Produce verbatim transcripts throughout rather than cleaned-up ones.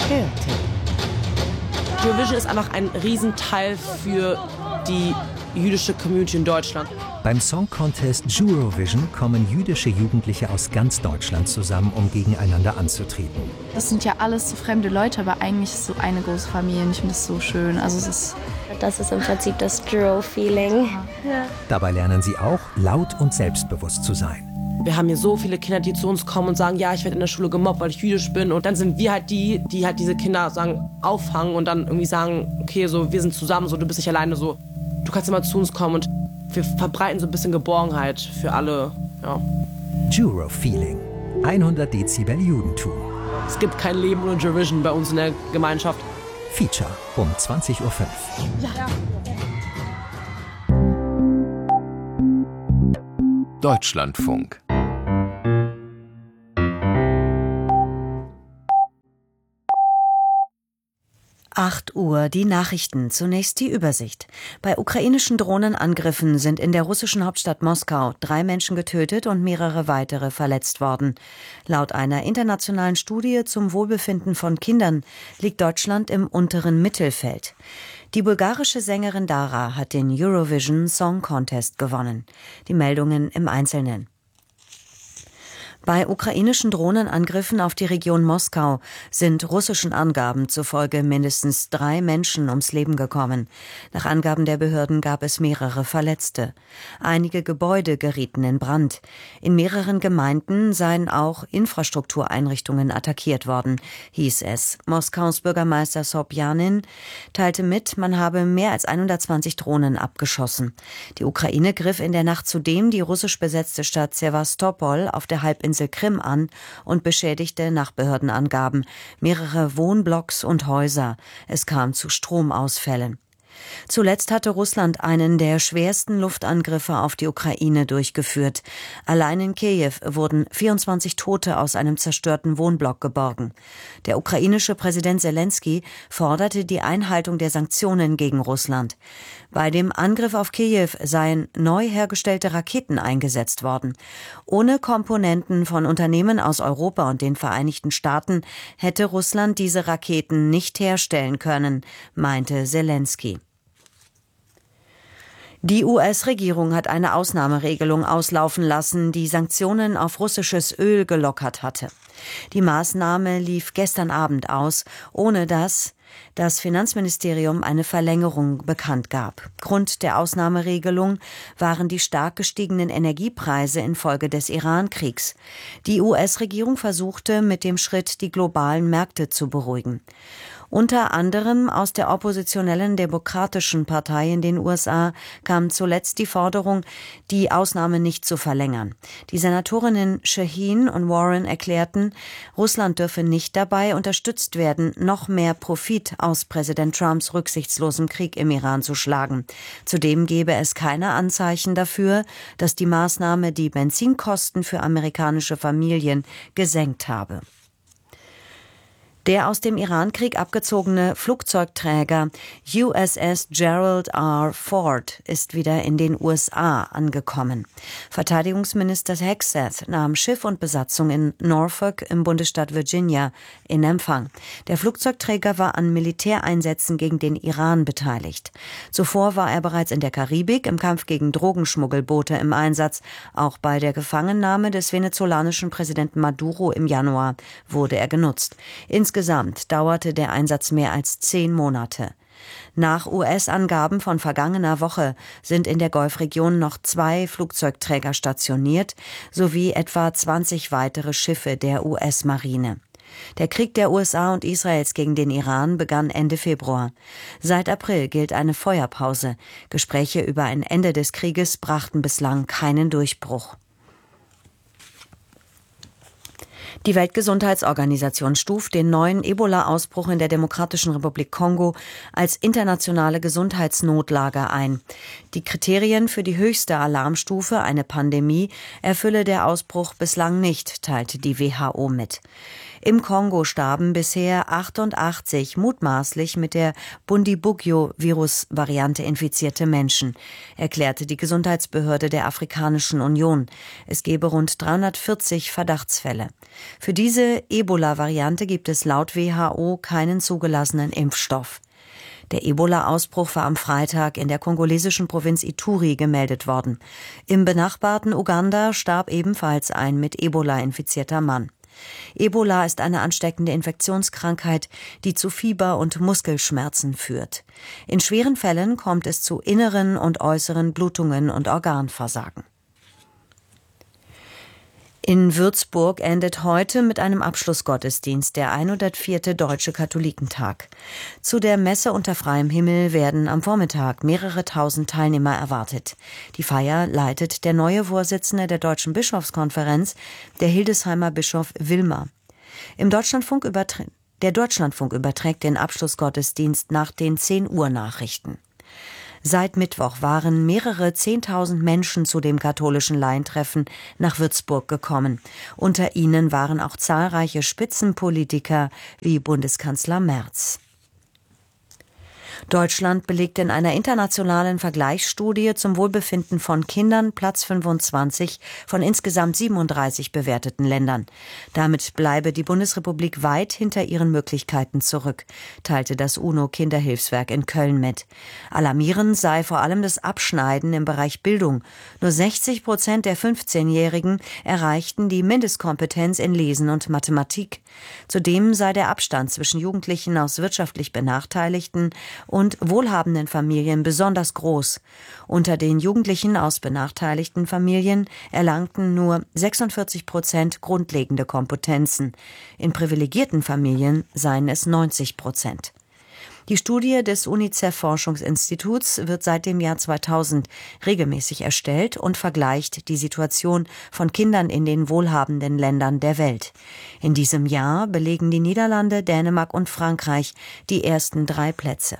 Kill Tim. Eurovision ist einfach ein Riesenteil für die jüdische Community in Deutschland. Beim Song Contest Eurovision kommen jüdische Jugendliche aus ganz Deutschland zusammen, um gegeneinander anzutreten. Das sind ja alles so fremde Leute, aber eigentlich ist es so eine große Familie und ich finde das so schön. Also es ist das ist im Prinzip das Juro-Feeling. Ja. Dabei lernen sie auch, laut und selbstbewusst zu sein. Wir haben hier so viele Kinder, die zu uns kommen und sagen, ja, ich werde in der Schule gemobbt, weil ich jüdisch bin. Und dann sind wir halt die, die halt diese Kinder sagen, auffangen und dann irgendwie sagen, okay, so, wir sind zusammen, so, du bist nicht alleine, so, du kannst immer zu uns kommen. Und wir verbreiten so ein bisschen Geborgenheit für alle. Ja. Juro-Feeling. hundert Dezibel Judentum. Es gibt kein Leben ohne Eurovision bei uns in der Gemeinschaft. Feature um zwanzig Uhr fünf. Ja. Deutschlandfunk. acht Uhr, die Nachrichten. Zunächst die Übersicht. Bei ukrainischen Drohnenangriffen sind in der russischen Hauptstadt Moskau drei Menschen getötet und mehrere weitere verletzt worden. Laut einer internationalen Studie zum Wohlbefinden von Kindern liegt Deutschland im unteren Mittelfeld. Die bulgarische Sängerin Dara hat den Eurovision Song Contest gewonnen. Die Meldungen im Einzelnen. Bei ukrainischen Drohnenangriffen auf die Region Moskau sind russischen Angaben zufolge mindestens drei Menschen ums Leben gekommen. Nach Angaben der Behörden gab es mehrere Verletzte. Einige Gebäude gerieten in Brand. In mehreren Gemeinden seien auch Infrastruktureinrichtungen attackiert worden, hieß es. Moskaus Bürgermeister Sobjanin teilte mit, man habe mehr als hundertzwanzig Drohnen abgeschossen. Die Ukraine griff in der Nacht zudem die russisch besetzte Stadt Sewastopol auf der Halbinsel Krim an und beschädigte nach Behördenangaben mehrere Wohnblocks und Häuser. Es kam zu Stromausfällen. Zuletzt hatte Russland einen der schwersten Luftangriffe auf die Ukraine durchgeführt. Allein in Kiew wurden vierundzwanzig Tote aus einem zerstörten Wohnblock geborgen. Der ukrainische Präsident Selenskyj forderte die Einhaltung der Sanktionen gegen Russland. Bei dem Angriff auf Kiew seien neu hergestellte Raketen eingesetzt worden. Ohne Komponenten von Unternehmen aus Europa und den Vereinigten Staaten hätte Russland diese Raketen nicht herstellen können, meinte Selenskyj. Die U S-Regierung hat eine Ausnahmeregelung auslaufen lassen, die Sanktionen auf russisches Öl gelockert hatte. Die Maßnahme lief gestern Abend aus, ohne dass das Finanzministerium eine Verlängerung bekannt gab. Grund der Ausnahmeregelung waren die stark gestiegenen Energiepreise infolge des Iran-Kriegs. Die U S-Regierung versuchte mit dem Schritt, die globalen Märkte zu beruhigen. Unter anderem aus der oppositionellen Demokratischen Partei in den U S A kam zuletzt die Forderung, die Ausnahme nicht zu verlängern. Die Senatorinnen Shaheen und Warren erklärten, Russland dürfe nicht dabei unterstützt werden, noch mehr Profit aus Präsident Trumps rücksichtslosem Krieg im Iran zu schlagen. Zudem gebe es keine Anzeichen dafür, dass die Maßnahme die Benzinkosten für amerikanische Familien gesenkt habe. Der aus dem Iran-Krieg abgezogene Flugzeugträger U S S Gerald R. Ford ist wieder in den U S A angekommen. Verteidigungsminister Hegseth nahm Schiff und Besatzung in Norfolk im Bundesstaat Virginia in Empfang. Der Flugzeugträger war an Militäreinsätzen gegen den Iran beteiligt. Zuvor war er bereits in der Karibik im Kampf gegen Drogenschmuggelboote im Einsatz. Auch bei der Gefangennahme des venezolanischen Präsidenten Maduro im Januar wurde er genutzt. Insgesamt Insgesamt dauerte der Einsatz mehr als zehn Monate. Nach U S-Angaben von vergangener Woche sind in der Golfregion noch zwei Flugzeugträger stationiert, sowie etwa zwanzig weitere Schiffe der U S-Marine. Der Krieg der U S A und Israels gegen den Iran begann Ende Februar. Seit April gilt eine Feuerpause. Gespräche über ein Ende des Krieges brachten bislang keinen Durchbruch. Die Weltgesundheitsorganisation stuft den neuen Ebola-Ausbruch in der Demokratischen Republik Kongo als internationale Gesundheitsnotlage ein. Die Kriterien für die höchste Alarmstufe, eine Pandemie, erfülle der Ausbruch bislang nicht, teilte die W H O mit. Im Kongo starben bisher achtundachtzig mutmaßlich mit der Bundibugyo-Virus-Variante infizierte Menschen, erklärte die Gesundheitsbehörde der Afrikanischen Union. Es gebe rund dreihundertvierzig Verdachtsfälle. Für diese Ebola-Variante gibt es laut W H O keinen zugelassenen Impfstoff. Der Ebola-Ausbruch war am Freitag in der kongolesischen Provinz Ituri gemeldet worden. Im benachbarten Uganda starb ebenfalls ein mit Ebola infizierter Mann. Ebola ist eine ansteckende Infektionskrankheit, die zu Fieber und Muskelschmerzen führt. In schweren Fällen kommt es zu inneren und äußeren Blutungen und Organversagen. In Würzburg endet heute mit einem Abschlussgottesdienst der hundertvierte Deutsche Katholikentag. Zu der Messe unter freiem Himmel werden am Vormittag mehrere tausend Teilnehmer erwartet. Die Feier leitet der neue Vorsitzende der Deutschen Bischofskonferenz, der Hildesheimer Bischof Wilmer. Im Deutschlandfunk überträgt, der Deutschlandfunk überträgt den Abschlussgottesdienst nach den zehn Uhr Nachrichten. Seit Mittwoch waren mehrere Zehntausend Menschen zu dem katholischen Laientreffen nach Würzburg gekommen. Unter ihnen waren auch zahlreiche Spitzenpolitiker wie Bundeskanzler Merz. Deutschland belegt in einer internationalen Vergleichsstudie zum Wohlbefinden von Kindern Platz fünfundzwanzig von insgesamt siebenunddreißig bewerteten Ländern. Damit bleibe die Bundesrepublik weit hinter ihren Möglichkeiten zurück, teilte das UNO-Kinderhilfswerk in Köln mit. Alarmierend sei vor allem das Abschneiden im Bereich Bildung. Nur sechzig Prozent der fünfzehnjährigen erreichten die Mindestkompetenz in Lesen und Mathematik. Zudem sei der Abstand zwischen Jugendlichen aus wirtschaftlich benachteiligten und wohlhabenden Familien besonders groß. Unter den Jugendlichen aus benachteiligten Familien erlangten nur sechsundvierzig Prozent grundlegende Kompetenzen. In privilegierten Familien seien es neunzig Prozent. Die Studie des UNICEF-Forschungsinstituts wird seit dem Jahr zweitausend regelmäßig erstellt und vergleicht die Situation von Kindern in den wohlhabenden Ländern der Welt. In diesem Jahr belegen die Niederlande, Dänemark und Frankreich die ersten drei Plätze.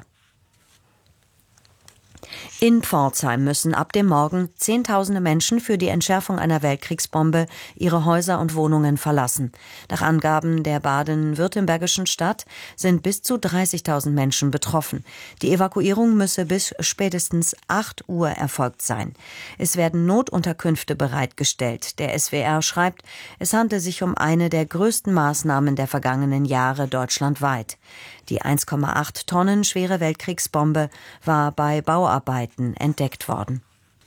In Pforzheim müssen ab dem Morgen Zehntausende Menschen für die Entschärfung einer Weltkriegsbombe ihre Häuser und Wohnungen verlassen. Nach Angaben der baden-württembergischen Stadt sind bis zu dreißigtausend Menschen betroffen. Die Evakuierung müsse bis spätestens acht Uhr erfolgt sein. Es werden Notunterkünfte bereitgestellt. Der S W R schreibt, es handle sich um eine der größten Maßnahmen der vergangenen Jahre deutschlandweit. Die eins Komma acht Tonnen schwere Weltkriegsbombe war bei Bauarbeiten entdeckt worden.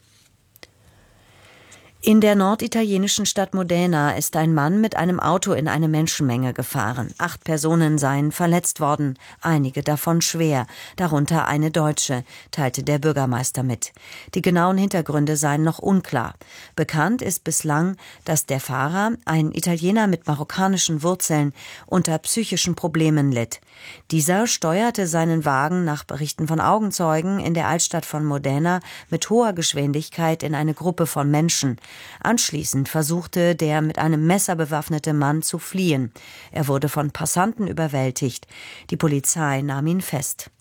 In der norditalienischen Stadt Modena ist ein Mann mit einem Auto in eine Menschenmenge gefahren. Acht Personen seien verletzt worden, einige davon schwer, darunter eine Deutsche, teilte der Bürgermeister mit. Die genauen Hintergründe seien noch unklar. Bekannt ist bislang, dass der Fahrer, ein Italiener mit marokkanischen Wurzeln, unter psychischen Problemen litt. Dieser steuerte seinen Wagen nach Berichten von Augenzeugen in der Altstadt von Modena mit hoher Geschwindigkeit in eine Gruppe von Menschen. Anschließend versuchte der mit einem Messer bewaffnete Mann zu fliehen. Er wurde von Passanten überwältigt. Die Polizei nahm ihn fest.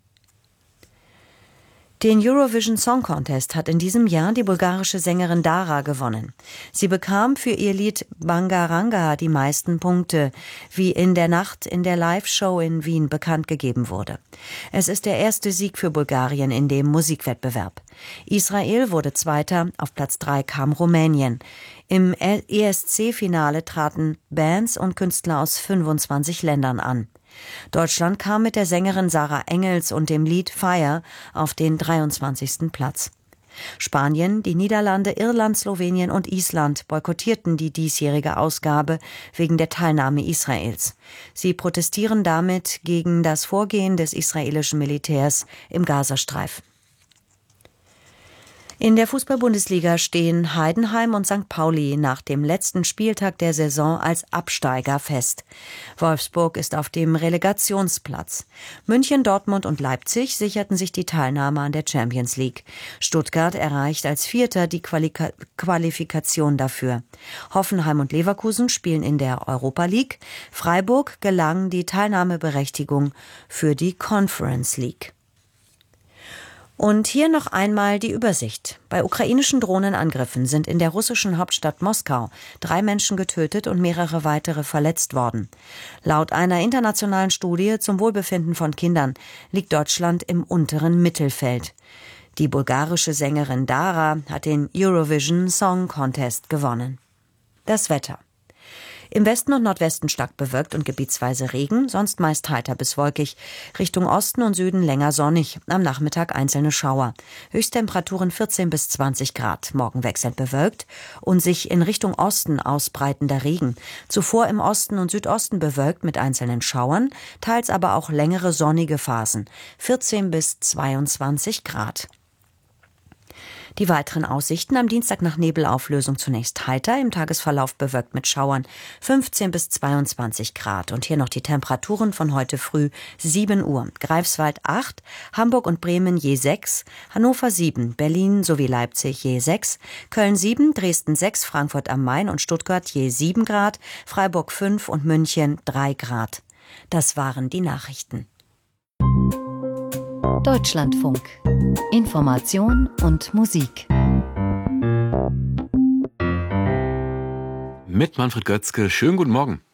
Den Eurovision Song Contest hat in diesem Jahr die bulgarische Sängerin Dara gewonnen. Sie bekam für ihr Lied Bangaranga die meisten Punkte, wie in der Nacht in der Live-Show in Wien bekannt gegeben wurde. Es ist der erste Sieg für Bulgarien in dem Musikwettbewerb. Israel wurde Zweiter, auf Platz drei kam Rumänien. Im E S C-Finale traten Bands und Künstler aus fünfundzwanzig Ländern an. Deutschland kam mit der Sängerin Sarah Engels und dem Lied Fire auf den dreiundzwanzigsten Platz. Spanien, die Niederlande, Irland, Slowenien und Island boykottierten die diesjährige Ausgabe wegen der Teilnahme Israels. Sie protestieren damit gegen das Vorgehen des israelischen Militärs im Gazastreifen. In der Fußball-Bundesliga stehen Heidenheim und Sankt Pauli nach dem letzten Spieltag der Saison als Absteiger fest. Wolfsburg ist auf dem Relegationsplatz. München, Dortmund und Leipzig sicherten sich die Teilnahme an der Champions League. Stuttgart erreicht als Vierter die Qualika- Qualifikation dafür. Hoffenheim und Leverkusen spielen in der Europa League. Freiburg gelang die Teilnahmeberechtigung für die Conference League. Und hier noch einmal die Übersicht. Bei ukrainischen Drohnenangriffen sind in der russischen Hauptstadt Moskau drei Menschen getötet und mehrere weitere verletzt worden. Laut einer internationalen Studie zum Wohlbefinden von Kindern liegt Deutschland im unteren Mittelfeld. Die bulgarische Sängerin Dara hat den Eurovision Song Contest gewonnen. Das Wetter. Im Westen und Nordwesten stark bewölkt und gebietsweise Regen, sonst meist heiter bis wolkig. Richtung Osten und Süden länger sonnig, am Nachmittag einzelne Schauer. Höchsttemperaturen vierzehn bis zwanzig Grad, morgen wechselnd bewölkt und sich in Richtung Osten ausbreitender Regen. Zuvor im Osten und Südosten bewölkt mit einzelnen Schauern, teils aber auch längere sonnige Phasen, vierzehn bis zweiundzwanzig Grad. Die weiteren Aussichten: am Dienstag nach Nebelauflösung zunächst heiter, im Tagesverlauf bewölkt mit Schauern, fünfzehn bis zweiundzwanzig Grad. Und hier noch die Temperaturen von heute früh: sieben Uhr, Greifswald acht, Hamburg und Bremen je sechs, Hannover sieben, Berlin sowie Leipzig je sechs, Köln sieben, Dresden sechs, Frankfurt am Main und Stuttgart je sieben Grad, Freiburg fünf und München drei Grad. Das waren die Nachrichten. Deutschlandfunk. Information und Musik. Mit Manfred Götzke. Schönen guten Morgen.